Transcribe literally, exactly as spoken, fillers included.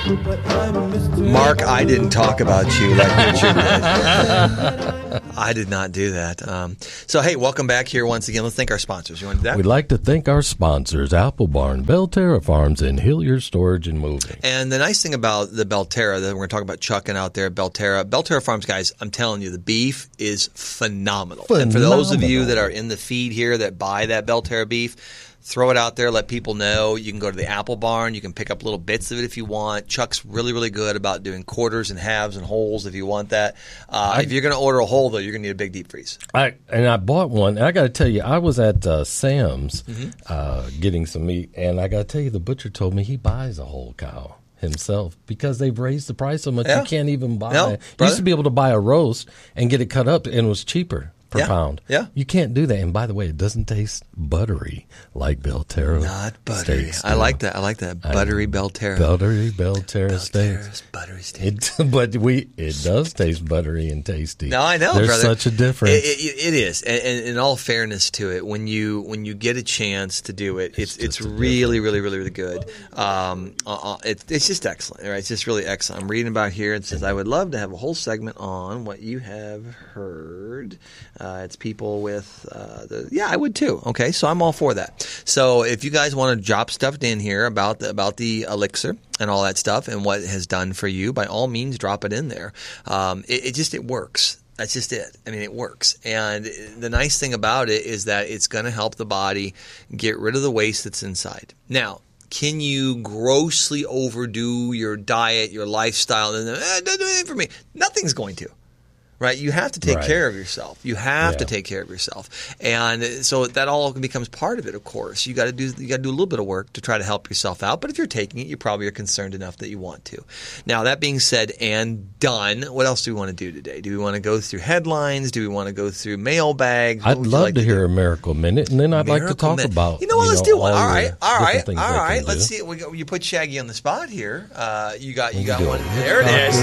Mark, I didn't talk about you like Richard did. I did not do that. Um, so, hey, welcome back here once again. Let's thank our sponsors. You want to do that? We'd like to thank our sponsors, Apple Barn, Belterra Farms, and Hilliard Storage and Moving. And the nice thing about the Belterra, that we're going to talk about chucking out there, Belterra. Belterra Farms, guys, I'm telling you, the beef is phenomenal. phenomenal. And for those of you that are in the feed here that buy that Belterra beef, throw it out there, let people know. You can go to the Apple Barn. You can pick up little bits of it if you want. Chuck's really, really good about doing quarters and halves and wholes if you want that. Uh, I, if you're going to order a whole, though, you're going to need a big deep freeze. I And I bought one. And I got to tell you, I was at uh, Sam's mm-hmm. uh, getting some meat, and I got to tell you, the butcher told me he buys a whole cow himself because they've raised the price so much yeah. you can't even buy no, it. You used to be able to buy a roast and get it cut up, and it was cheaper per yeah. pound. Yeah. You can't do that. And by the way, it doesn't taste buttery like Belterra. Not buttery. Steaks I like that. I like that. Buttery Belterra. Buttery Belterra steaks. Buttery steaks. It, but we, it does taste buttery and tasty. No, I know, There's brother. such a difference. It, it, it is. And, and in all fairness to it, when you when you get a chance to do it, it's it's, it's really, really, really, really good. Um, uh, it, it's just excellent. Right? It's just really excellent. I'm reading about here. It says, I would love to have a whole segment on what you have heard. Uh, it's people with uh, the yeah, I would too. Okay, so I'm all for that. So if you guys want to drop stuff in here about the, about the elixir and all that stuff and what it has done for you, by all means, drop it in there. Um, it, it just it works. That's just it. I mean, it works. And the nice thing about it is that it's going to help the body get rid of the waste that's inside. Now, can you grossly overdo your diet, your lifestyle, and eh, it doesn't do anything for me? Nothing's going to. Right, you have to take right. care of yourself. You have yeah. to take care of yourself, and so that all becomes part of it. Of course, you got to do you got to do a little bit of work to try to help yourself out. But if you're taking it, you probably are concerned enough that you want to. Now, that being said and done, what else do we want to do today? Do we want to go through headlines? Do we want to go through mailbags? I'd love like to, to hear a miracle minute, and then I'd miracle like to talk minute. about. You know what? You let's know, do one. all All right, all right, all right. do. Let's see. We go, you put Shaggy on the spot here. Uh, you got you We got do one. it. There it is.